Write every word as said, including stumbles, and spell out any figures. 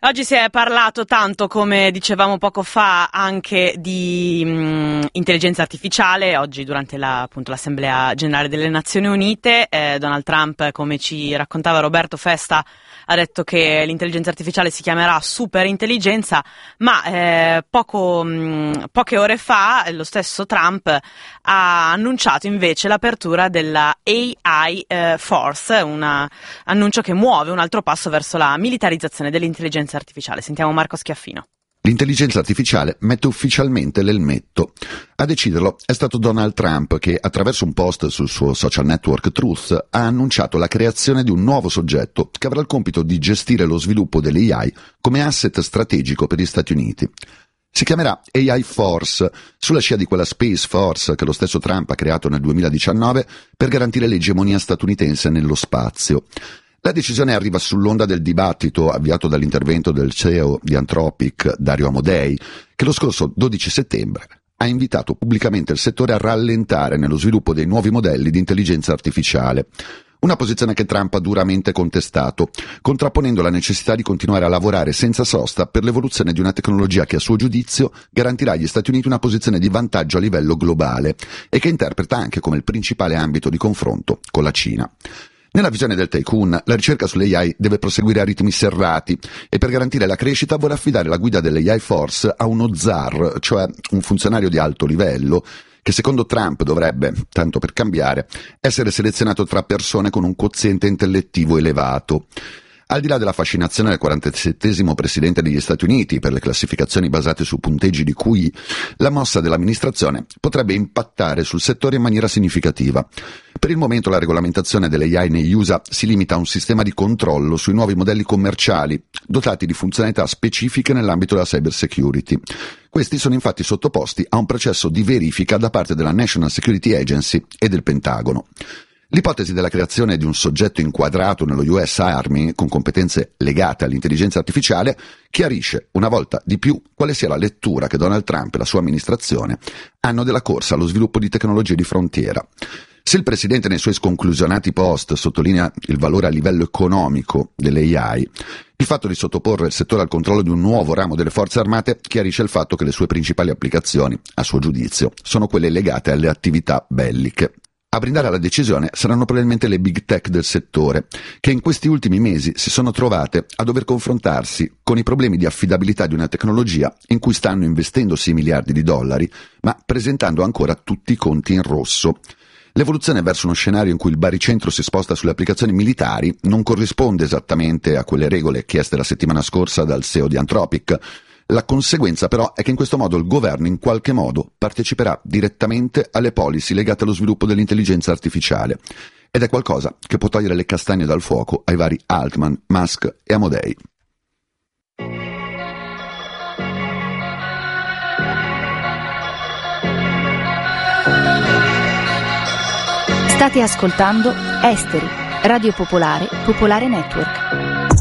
Oggi si è parlato tanto, come dicevamo poco fa, anche di mh, intelligenza artificiale. Oggi durante la, appunto, l'Assemblea Generale delle Nazioni Unite eh, Donald Trump, come ci raccontava Roberto Festa, ha detto che l'intelligenza artificiale si chiamerà superintelligenza, ma eh, poco, mh, poche ore fa lo stesso Trump ha annunciato invece l'apertura della A I eh, Force, un annuncio che muove un altro passo verso la militarizzazione dell'intelligenza artificiale. Sentiamo Marco Schiaffino. L'intelligenza artificiale mette ufficialmente l'elmetto. A deciderlo è stato Donald Trump che, attraverso un post sul suo social network Truth, ha annunciato la creazione di un nuovo soggetto che avrà il compito di gestire lo sviluppo dell'A I come asset strategico per gli Stati Uniti. Si chiamerà A I Force, sulla scia di quella Space Force che lo stesso Trump ha creato nel duemiladiciannove per garantire l'egemonia statunitense nello spazio. La decisione arriva sull'onda del dibattito avviato dall'intervento del C E O di Anthropic, Dario Amodei, che lo scorso dodici settembre ha invitato pubblicamente il settore a rallentare nello sviluppo dei nuovi modelli di intelligenza artificiale. Una posizione che Trump ha duramente contestato, contrapponendo la necessità di continuare a lavorare senza sosta per l'evoluzione di una tecnologia che, a suo giudizio, garantirà agli Stati Uniti una posizione di vantaggio a livello globale e che interpreta anche come il principale ambito di confronto con la Cina. Nella visione del tycoon, la ricerca sull'A I deve proseguire a ritmi serrati e per garantire la crescita vuole affidare la guida dell'A I Force a uno zar, cioè un funzionario di alto livello, che secondo Trump dovrebbe, tanto per cambiare, essere selezionato tra persone con un quoziente intellettivo elevato. Al di là della fascinazione del quarantasettesimo presidente degli Stati Uniti per le classificazioni basate su punteggi di Q I, la mossa dell'amministrazione potrebbe impattare sul settore in maniera significativa. Per il momento la regolamentazione dell'A I negli U S A si limita a un sistema di controllo sui nuovi modelli commerciali, dotati di funzionalità specifiche nell'ambito della cyber security. Questi sono infatti sottoposti a un processo di verifica da parte della National Security Agency e del Pentagono. L'ipotesi della creazione di un soggetto inquadrato nello U S Army con competenze legate all'intelligenza artificiale chiarisce una volta di più quale sia la lettura che Donald Trump e la sua amministrazione hanno della corsa allo sviluppo di tecnologie di frontiera. Se il Presidente nei suoi sconclusionati post sottolinea il valore a livello economico dell'A I, il fatto di sottoporre il settore al controllo di un nuovo ramo delle forze armate chiarisce il fatto che le sue principali applicazioni, a suo giudizio, sono quelle legate alle attività belliche. A brindare alla decisione saranno probabilmente le big tech del settore, che in questi ultimi mesi si sono trovate a dover confrontarsi con i problemi di affidabilità di una tecnologia in cui stanno investendo sei miliardi di dollari, ma presentando ancora tutti i conti in rosso. L'evoluzione verso uno scenario in cui il baricentro si sposta sulle applicazioni militari non corrisponde esattamente a quelle regole chieste la settimana scorsa dal C E O di Anthropic. La conseguenza però è che in questo modo il governo in qualche modo parteciperà direttamente alle policy legate allo sviluppo dell'intelligenza artificiale ed è qualcosa che può togliere le castagne dal fuoco ai vari Altman, Musk e Amodei. State ascoltando Esteri, Radio Popolare, Popolare Network.